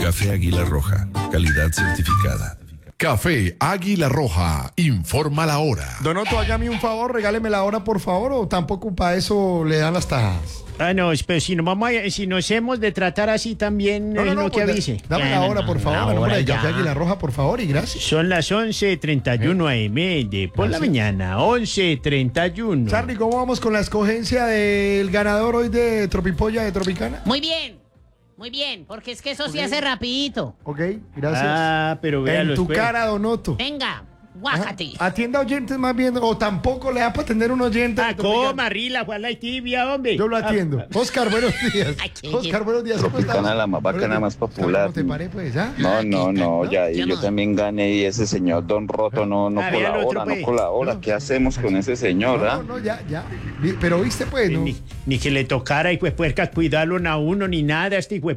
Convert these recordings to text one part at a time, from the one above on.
Café Águila Roja, calidad certificada. Café Águila Roja, informa la hora. Donoto, hágame un favor, regáleme la hora, por favor, o tampoco para eso le dan las tajas. Ah, no, pero si nos hemos de tratar así también, lo que pues, avise. Dame la hora, por favor, el nombre de Café Águila Roja, por favor, y gracias. Son las 11:31 AM de por la mañana, 11:31. Charlie, ¿cómo vamos con la escogencia del ganador hoy de Tropipolla de Tropicana? Muy bien, porque es que eso se hace rapidito. Ok, gracias. Ah, pero En véalo. tu cara, Donoto. Venga, guájate. Atienda oyentes más bien, o tampoco le da para atender un oyente. Ah, de Tropicana. coma, Rila, Juana y tibia, hombre. Yo lo atiendo. Oscar, buenos días. Ay, qué Oscar, buenos días. ¿Cómo Tropicana, estás? la más bacana, más popular. ¿Cómo te paré, pues, ya? No, ya ahí Yo yo no. también gané y ese señor Don Roto no Ah, vea el otro, colabora, pues. no colabora. ¿Qué hacemos con ese señor, ah? No, ya. Pero viste, pues, ¿no? Ni que le tocara, y pues puercas, cuidarlo a uno, ni nada,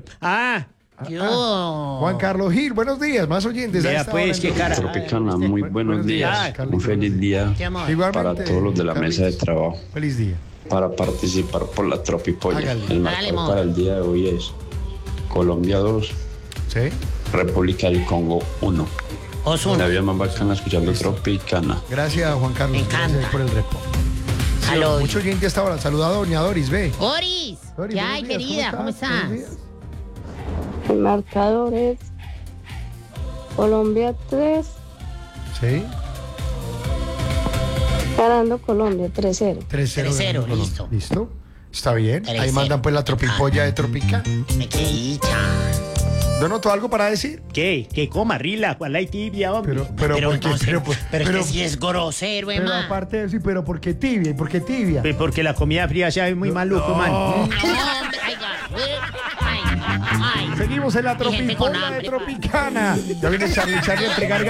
Juan Carlos Gil, buenos días, más oyentes. Vea, a esta pues, hora qué en cara. Tropicana, muy buenos días. Carlos. Un feliz día Qué amor. Igualmente, para todos los de la Carlitos. mesa de trabajo. Feliz día. Para participar por la Tropipolla. Hágale. El Hágale, marcador mo. para el día de hoy es Colombia 2, ¿Sí? República del Congo 1. La Osuna. vida más bacana escuchando Tropicana. Gracias, Juan Carlos. Me encanta. Gracias por el repo. Aló. Mucho oyente hasta ahora. Saluda a doña Doris, ve. Oris. Doris, ¿Qué buenos hay, días, querida? ¿Cómo estás? Buenos días. El marcador es Colombia 3, Sí. ganando Colombia 3-0. 3-0. 3-0, ganando Colombia. listo. ¿Listo? Está bien. 3-0. Ahí mandan pues la Tropipolla de Tropicana. Me quedé dicha. Donoto, ¿algo para decir? ¿Qué? Que coma, Rila, Juana y tibia, hombre. Pero, ¿por qué? entonces, Pero, pero es que si es grosero, pero Emma. aparte de eso, pero ¿por qué tibia? ¿Y por qué tibia? Pues porque la comida fría sabe muy maluco, man. Hombre, ay, Seguimos en la Y gente con Tropipolla de hambre, Tropicana. Ya viene Charlie a entregar